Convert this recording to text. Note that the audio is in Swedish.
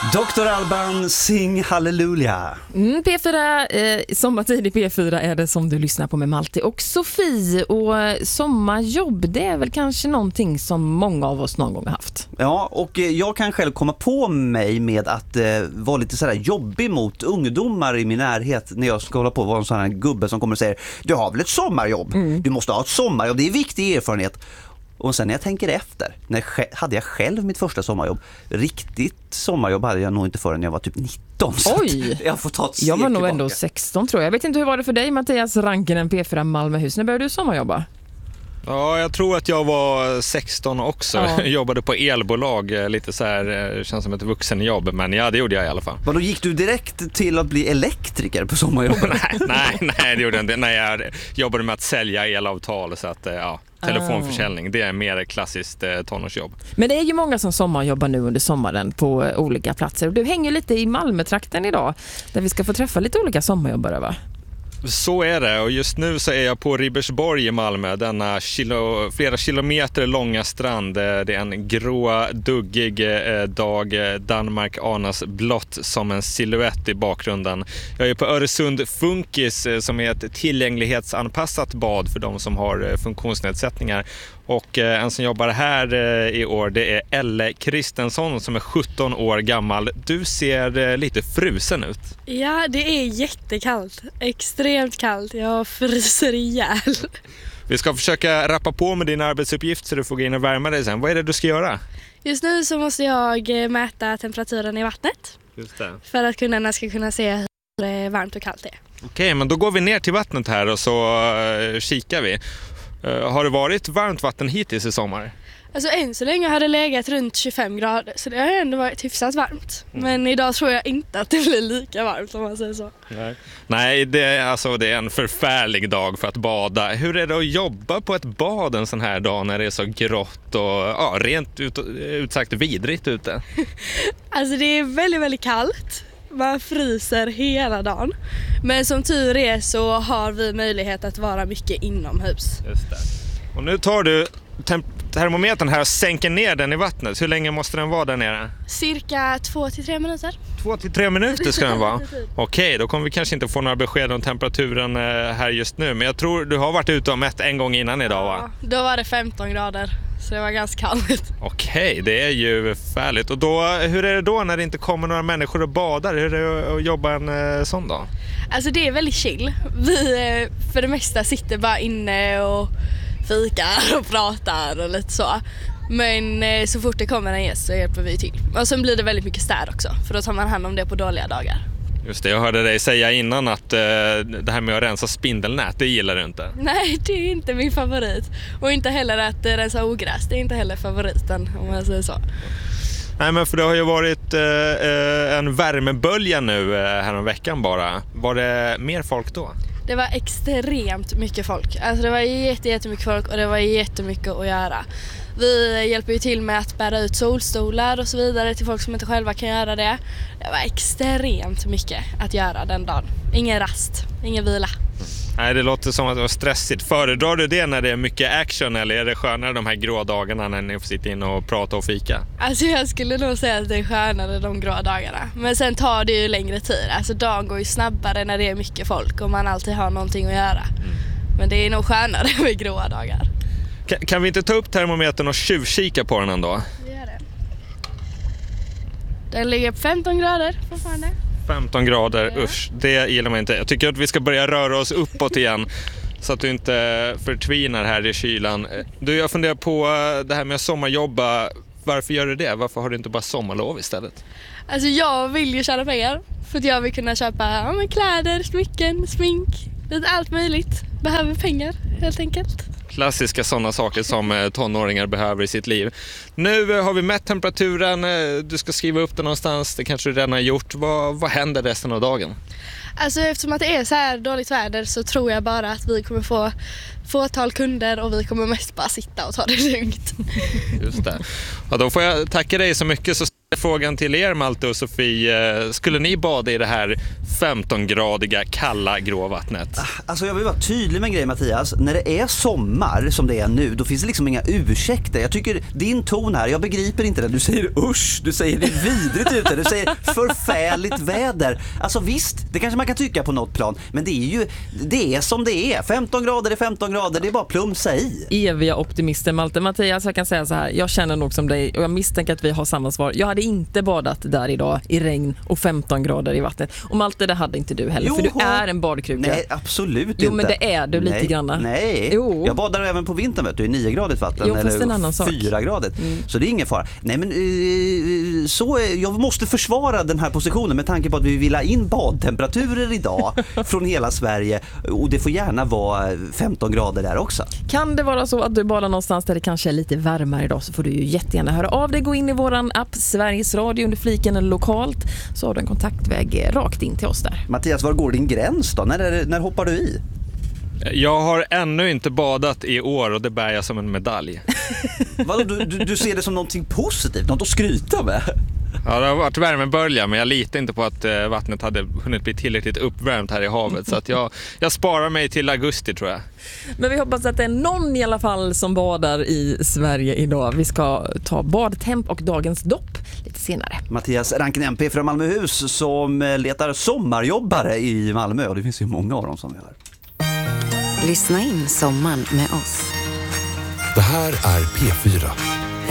Dr. Alban, sing halleluja. P4, sommartid i P4 är det som du lyssnar på med Malte och Sofie. Och sommarjobb, det är väl kanske någonting som många av oss någon gång har haft. Ja, och jag kan själv komma på mig med att vara lite sådär jobbig mot ungdomar i min närhet när jag ska hålla på att vara en sån här gubbe som kommer och säger: du har väl ett sommarjobb? Du måste ha ett sommarjobb, det är viktig erfarenhet. Och sen när jag tänker efter, hade jag själv mitt första sommarjobb. Riktigt sommarjobb hade jag nog inte förrän jag var typ 19. Oj! Jag får ta ett jag var nog tillbaka. ändå 16 tror jag. Jag vet inte hur var det för dig, Mattias Rankinen, P4 Malmöhus. När började du sommarjobba? Ja, jag tror att jag var 16 också. Ja. Jag jobbade på elbolag, lite så här, känns som ett vuxenjobb, men ja, det gjorde jag i alla fall. Men då gick du direkt till att bli elektriker på sommarjobbet? nej, det gjorde jag inte. Nej, jag jobbade med att sälja elavtal, så att ja, telefonförsäljning, det är mer klassiskt tonårsjobb. Men det är ju många som sommarjobbar nu under sommaren på olika platser. Och du hänger lite i Malmötrakten idag, där vi ska få träffa lite olika sommarjobbare, va? Så är det, och just nu så är jag på Ribersborg i Malmö, denna flera kilometer långa strand. Det är en grå, duggig dag. Danmark anas blått som en silhuett i bakgrunden. Jag är på Öresund Funkis, som är ett tillgänglighetsanpassat bad för de som har funktionsnedsättningar. Och en som jobbar här i år, det är Elle Kristensson som är 17 år gammal. Du ser lite frusen ut. Ja, det är jättekallt. Extremt kallt. Jag fryser ihjäl. Vi ska försöka rappa på med din arbetsuppgift så du får gå in och värma dig sen. Vad är det du ska göra? Just nu så måste jag mäta temperaturen i vattnet. Just det. För att kunderna ska kunna se hur varmt och kallt det är. Okej, men då går vi ner till vattnet här och så kikar vi. Har det varit varmt vatten hittills i sommar? Alltså än så länge har det legat runt 25 grader, så det har ändå varit hyfsat varmt. Men idag tror jag inte att det blir lika varmt, om man säger så. Nej, det är en förfärlig dag för att bada. Hur är det att jobba på ett bad en sån här dag när det är så grått och rent utsagt vidrigt ute? Alltså det är väldigt, väldigt kallt. Man fryser hela dagen. Men som tur är så har vi möjlighet att vara mycket inomhus. Just det. Och nu tar du termometern här och sänker ner den i vattnet. Hur länge måste den vara där nere? Cirka 2-3 minuter. 2-3 minuter ska den vara. Okej, då kommer vi kanske inte få några besked om temperaturen här just nu. Men jag tror du har varit ute och mätt en gång innan idag, va? Ja, då var det 15 grader. Så det var ganska kallt. Okej, det är ju färligt. Och då, hur är det då när det inte kommer några människor och badar? Hur är det att jobba en sån dag? Alltså det är väldigt chill. Vi för det mesta sitter bara inne och fikar och pratar och lite så. Men så fort det kommer en gäst så hjälper vi till. Och sen blir det väldigt mycket städ också, för då tar man hand om det på dåliga dagar. Just det, jag hörde dig säga innan att det här med att rensa spindelnät, det gillar du inte. Nej, det är inte min favorit. Och inte heller att rensa ogräs, det är inte heller favoriten, om man säger så. Nej, men för det har ju varit en värmebölja nu här om veckan bara. Var det mer folk då? Det var extremt mycket folk. Alltså det var jättemycket folk och det var jättemycket att göra. Vi hjälper ju till med att bära ut solstolar och så vidare till folk som inte själva kan göra det. Det var extremt mycket att göra den dagen. Ingen rast, ingen vila. Nej, det låter som att det var stressigt. Föredrar du det när det är mycket action, eller är det skönare de här grå dagarna när ni får sitta in och prata och fika? Alltså jag skulle nog säga att det är skönare de grå dagarna. Men sen tar det ju längre tid. Alltså dagen går ju snabbare när det är mycket folk och man alltid har någonting att göra. Men det är nog skönare med gråa dagar. Kan vi inte ta upp termometern och tjuvkika på den ändå? Vi gör det. Den ligger på 15 grader fortfarande. 15 grader, Ja. usch, det gillar man inte. Jag tycker att vi ska börja röra oss uppåt igen så att du inte förtvinar här i kylan. Du, jag funderar på det här med att sommarjobba. Varför gör du det? Varför har du inte bara sommarlov istället? Alltså jag vill ju tjäna pengar för att jag vill kunna köpa kläder, smycken, smink, lite allt möjligt. Behöver pengar helt enkelt. Klassiska sådana saker som tonåringar behöver i sitt liv. Nu har vi mätt temperaturen, du ska skriva upp det någonstans, det kanske du redan har gjort. Vad händer resten av dagen? Alltså eftersom att det är så här dåligt väder så tror jag bara att vi kommer få fåtal kunder och vi kommer mest bara sitta och ta det lugnt. Just det. Ja, då får jag tacka dig så mycket. Så frågan till er, Malte och Sofie, skulle ni bada i det här 15-gradiga kalla gråvattnet. Alltså jag vill vara tydlig med en grej, Mattias. När det är sommar som det är nu, då finns det liksom inga ursäkter. Jag tycker din ton här, jag begriper inte det. Du säger usch, du säger det är vidrigt ute, du säger förfärligt väder. Alltså visst, det kanske man kan tycka på något plan, men det är som det är. 15 grader är 15 grader, det är bara plumsa i. Eviga optimister, Malte. Mattias, jag kan säga så här, jag känner nog som dig och jag misstänker att vi har samma svar. Jag hade inte badat där idag i regn och 15 grader i vattnet. Och Malte, det hade inte du heller, för du är en badkruka. Nej, absolut inte. Jo, men det är du lite grann. Nej, jo. Jag badar även på vintern, vet du, i 9-gradigt vatten. Jo, fast en annan sak. 4-gradigt. Så det är ingen fara. Nej, men jag måste försvara den här positionen med tanke på att vi vill ha in badtemperaturer idag från hela Sverige, och det får gärna vara 15 grader där också. Kan det vara så att du badar någonstans där det kanske är lite varmare idag, så får du ju jättegärna höra av dig. Gå in i våran app Sveriges Radio under fliken lokalt, så har du en kontaktväg rakt in till oss där. Mattias, var går din gräns då? När hoppar du i? Jag har ännu inte badat i år och det bär jag som en medalj. Vadå, du ser det som någonting positivt, något att skryta med? Ja, det har varit värmebölja, men jag litar inte på att vattnet hade hunnit bli tillräckligt uppvärmt här i havet. Så att jag sparar mig till augusti, tror jag. Men vi hoppas att det är någon i alla fall som badar i Sverige idag. Vi ska ta badtemp och dagens dopp lite senare. Mattias Ranken MP från Malmöhus som letar sommarjobbare i Malmö, och det finns ju många av dem som vi hör. Lyssna in sommaren med oss. Det här är P4.